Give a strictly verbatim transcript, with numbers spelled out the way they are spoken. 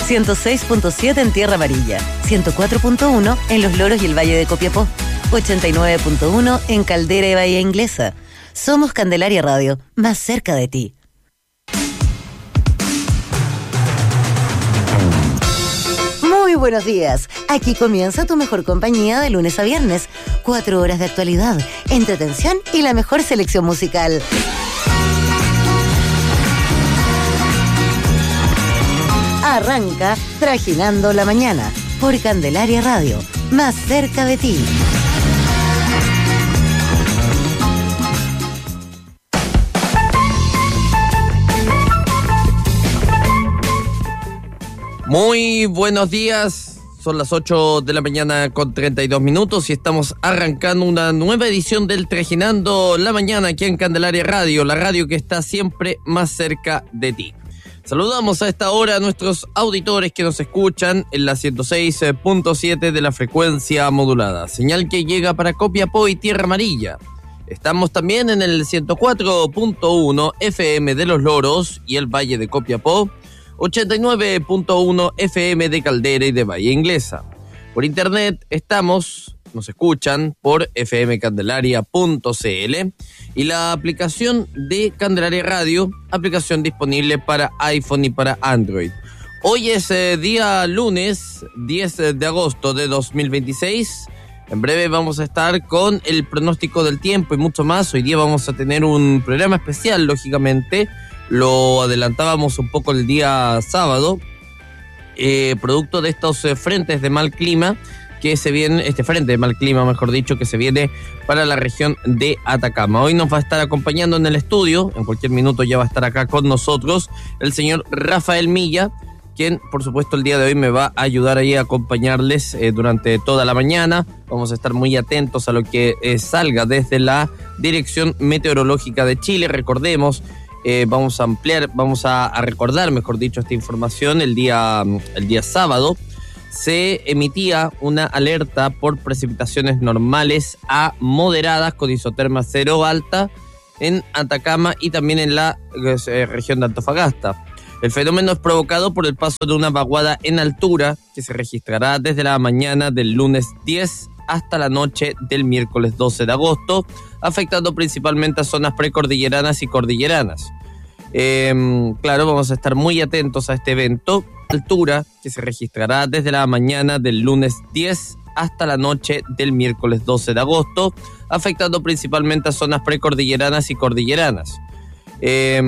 ciento seis punto siete en Tierra Amarilla, ciento cuatro punto uno en Los Loros y el Valle de Copiapó, ochenta y nueve punto uno en Caldera y Bahía Inglesa. Somos Candelaria Radio, más cerca de ti. Muy buenos días. Aquí comienza tu mejor compañía de lunes a viernes. Cuatro horas de actualidad, entretención y la mejor selección musical. Arranca Trajinando la Mañana por Candelaria Radio, más cerca de ti. Muy buenos días, son las ocho de la mañana con treinta y dos minutos y estamos arrancando una nueva edición del Trajinando la Mañana aquí en Candelaria Radio, la radio que está siempre más cerca de ti. Saludamos a esta hora a nuestros auditores que nos escuchan en la ciento seis punto siete de la frecuencia modulada, señal que llega para Copiapó y Tierra Amarilla. Estamos también en el ciento cuatro punto uno F M de Los Loros y el Valle de Copiapó, ochenta y nueve punto uno F M de Caldera y de Bahía Inglesa. Por internet estamos, nos escuchan por f m candelaria punto c l y la aplicación de Candelaria Radio, aplicación disponible para iPhone y para Android. Hoy es eh, día lunes, diez de agosto de dos mil veintiséis. En breve vamos a estar con el pronóstico del tiempo y mucho más. Hoy día vamos a tener un programa especial, lógicamente. Lo adelantábamos un poco el día sábado, eh, producto de estos eh, frentes de mal clima que se viene, este frente de mal clima, mejor dicho, que se viene para la región de Atacama. Hoy nos va a estar acompañando en el estudio, en cualquier minuto ya va a estar acá con nosotros, el señor Rafael Milla, quien por supuesto el día de hoy me va a ayudar ahí a acompañarles eh, durante toda la mañana. Vamos a estar muy atentos a lo que eh, salga desde la Dirección Meteorológica de Chile. Recordemos, Eh, vamos a ampliar, vamos a, a recordar, mejor dicho, esta información. El día, el día sábado se emitía una alerta por precipitaciones normales a moderadas con isoterma cero alta en Atacama y también en la eh, región de Antofagasta. El fenómeno es provocado por el paso de una vaguada en altura que se registrará desde la mañana del lunes diez hasta la noche del miércoles doce de agosto, afectando principalmente a zonas precordilleranas y cordilleranas. Eh, claro, vamos a estar muy atentos a este evento. Altura que se registrará desde la mañana del lunes diez hasta la noche del miércoles doce de agosto, afectando principalmente a zonas precordilleranas y cordilleranas. Eh,